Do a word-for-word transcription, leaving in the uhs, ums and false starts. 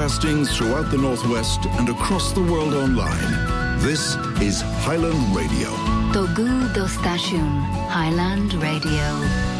Broadcasting throughout the Northwest and across the world online. This is Highland Radio. To good station, Highland Radio.